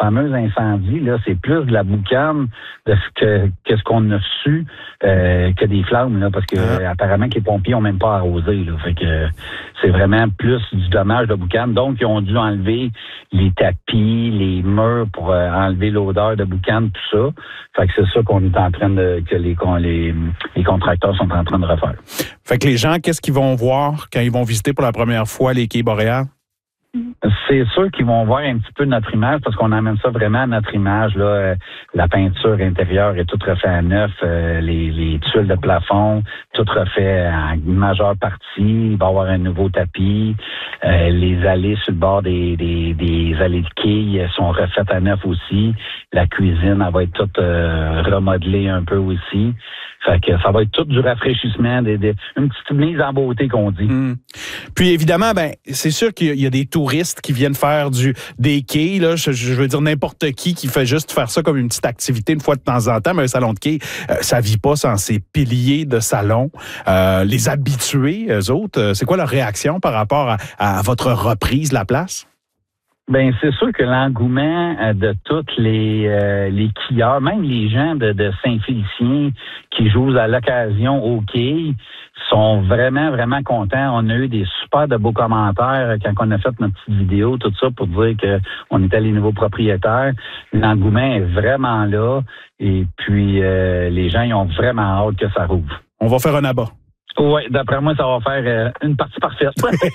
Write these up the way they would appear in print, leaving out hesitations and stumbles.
fameux incendie, là, c'est plus de la boucane de ce qu'on a su que des flammes, là, parce que apparemment que les pompiers ont même pas arrosé, là. Fait que c'est vraiment plus du dommage de boucane. Donc, ils ont dû enlever les tapis, les murs pour enlever l'odeur de boucane, tout ça. Fait que c'est ça qu'on est en train que les contracteurs sont en train de refaire. Fait que les gens, qu'est-ce qu'ils vont voir quand ils vont visiter pour la première fois les quais boréales? C'est sûr qu'ils vont voir un petit peu notre image parce qu'on amène ça vraiment à notre image. Là, la peinture intérieure est toute refaite à neuf, les tuiles de plafond, tout refait en majeure partie. Il va y avoir un nouveau tapis. Les allées sur le bord des allées de quilles sont refaites à neuf aussi. La cuisine, elle va être toute remodelée un peu aussi. Fait que ça va être tout du rafraîchissement, une petite mise en beauté qu'on dit. Puis évidemment, c'est sûr qu'il y a des touristes qui viennent faire des quais. Là, je veux dire n'importe qui fait juste faire ça comme une petite activité une fois de temps en temps, mais un salon de quai, ça vit pas sans ces piliers de salon. Les habitués, eux autres, c'est quoi leur réaction par rapport à votre reprise de la place? Ben c'est sûr que l'engouement de toutes les quilleurs, même les gens de Saint-Félicien qui jouent à l'occasion au quai, sont vraiment, vraiment contents. On a eu des super de beaux commentaires quand on a fait notre petite vidéo, tout ça pour dire qu'on était les nouveaux propriétaires. L'engouement est vraiment là et puis les gens ils ont vraiment hâte que ça rouvre. On va faire un abat. Oui, d'après moi, ça va faire une partie parfaite.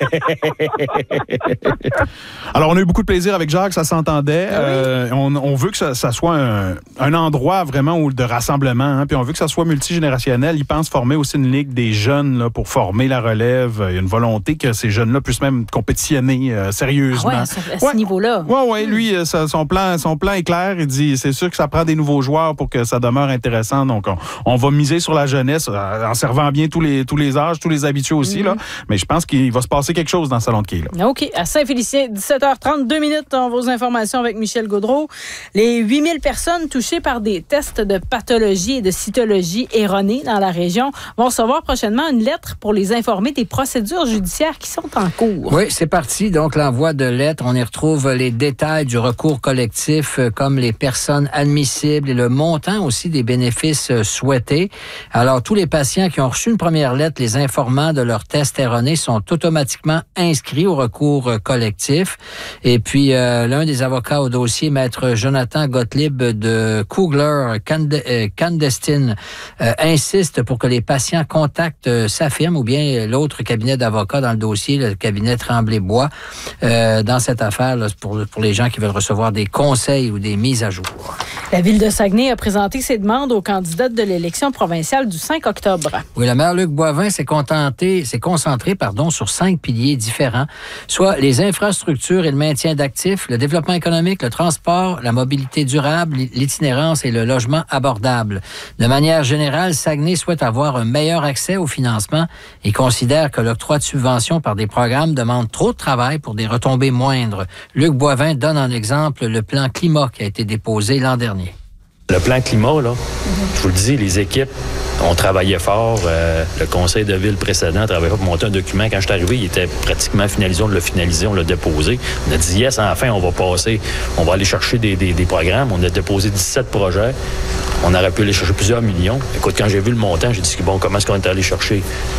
Alors, on a eu beaucoup de plaisir avec Jacques, ça s'entendait. On veut que ça soit un endroit vraiment de rassemblement, hein, puis on veut que ça soit multigénérationnel. Ils pensent former aussi une ligue des jeunes là, pour former la relève. Il y a une volonté que ces jeunes-là puissent même compétitionner sérieusement. À ce niveau-là. Oui, lui, son plan est clair. Il dit, c'est sûr que ça prend des nouveaux joueurs pour que ça demeure intéressant. Donc, on va miser sur la jeunesse en servant bien tous les âges, tous les habitués aussi, là. Mais je pense qu'il va se passer quelque chose dans le salon de quai, là. OK. À Saint-Félicien, 17h32 minutes, on vos informations avec Michel Gaudreault. Les 8000 personnes touchées par des tests de pathologie et de cytologie erronés dans la région vont recevoir prochainement une lettre pour les informer des procédures judiciaires qui sont en cours. Oui, c'est parti. Donc, l'envoi de lettres. On y retrouve les détails du recours collectif, comme les personnes admissibles et le montant aussi des bénéfices souhaités. Alors, tous les patients qui ont reçu une première lettre les informant de leurs tests erronés sont automatiquement inscrits au recours collectif. Et puis, l'un des avocats au dossier, Maître Jonathan Gottlieb de Kugler Clandestine, insiste pour que les patients contactent sa firme ou bien l'autre cabinet d'avocats dans le dossier, le cabinet Tremblay-Bois, dans cette affaire là, pour les gens qui veulent recevoir des conseils ou des mises à jour. La Ville de Saguenay a présenté ses demandes aux candidates de l'élection provinciale du 5 octobre. Oui, le maire Luc Boivin s'est concentré sur 5 piliers différents, soit les infrastructures et le maintien d'actifs, le développement économique, le transport, la mobilité durable, l'itinérance et le logement abordable. De manière générale, Saguenay souhaite avoir un meilleur accès au financement et considère que l'octroi de subventions par des programmes demande trop de travail pour des retombées moindres. Luc Boivin donne en exemple le plan climat qui a été déposé l'an dernier. Le plan climat, là, je vous le dis, les équipes ont travaillé fort. Le conseil de ville précédent travaillait fort pour monter un document. Quand je suis arrivé, il était pratiquement finalisé. On l'a finalisé, on l'a déposé. On a dit, yes, enfin, on va aller chercher des programmes. On a déposé 17 projets. On aurait pu aller chercher plusieurs millions. Écoute, quand j'ai vu le montant, j'ai dit, bon, comment est-ce qu'on est allé chercher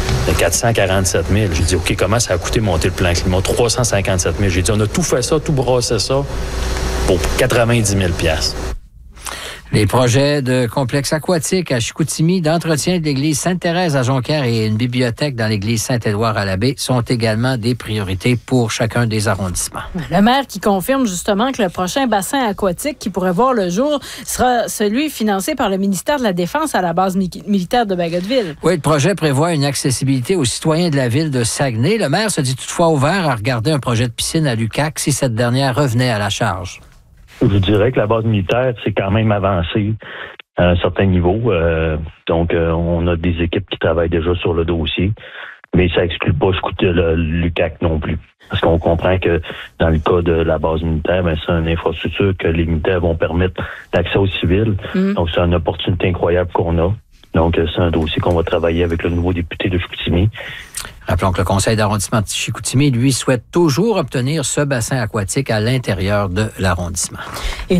447 000? J'ai dit, OK, comment ça a coûté monter le plan climat? 357 000. J'ai dit, on a tout fait ça, tout brassé ça pour 90 000 $. Les projets de complexe aquatique à Chicoutimi, d'entretien de l'église Sainte-Thérèse à Jonquière et une bibliothèque dans l'église Saint-Édouard à la Baie sont également des priorités pour chacun des arrondissements. Le maire qui confirme justement que le prochain bassin aquatique qui pourrait voir le jour sera celui financé par le ministère de la Défense à la base militaire de Bagotville. Oui, le projet prévoit une accessibilité aux citoyens de la ville de Saguenay. Le maire se dit toutefois ouvert à regarder un projet de piscine à Lucac si cette dernière revenait à la charge. Je dirais que la base militaire, c'est quand même avancé à un certain niveau. Donc, on a des équipes qui travaillent déjà sur le dossier, mais ça exclut pas le Lucac non plus. Parce qu'on comprend que dans le cas de la base militaire, c'est une infrastructure que les militaires vont permettre d'accès aux civils. Donc, c'est une opportunité incroyable qu'on a. Donc, c'est un dossier qu'on va travailler avec le nouveau député de Chicoutimi. Rappelons que le conseil d'arrondissement de Chicoutimi, lui, souhaite toujours obtenir ce bassin aquatique à l'intérieur de l'arrondissement.